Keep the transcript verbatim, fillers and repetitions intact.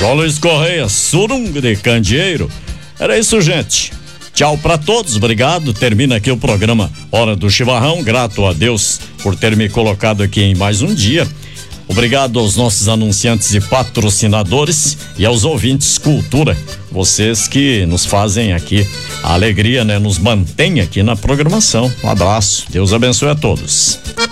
João Luiz Correia, Surunga de Candeeiro. Era isso, gente. Tchau pra todos, obrigado. Termina aqui o programa Hora do Chimarrão. Grato a Deus por ter me colocado aqui em mais um dia. Obrigado aos nossos anunciantes e patrocinadores e aos ouvintes Cultura, vocês que nos fazem aqui a alegria, né? Nos mantém aqui na programação. Um abraço, Deus abençoe a todos.